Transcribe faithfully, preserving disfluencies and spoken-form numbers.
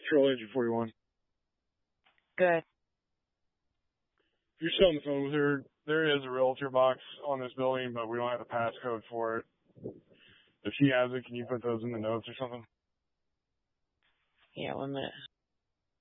Control Engine forty-one. Good. If you're still on the phone with her, there is a realtor box on this building, but we don't have the passcode for it. If she has it, can you put those in the notes or something? Yeah, one minute.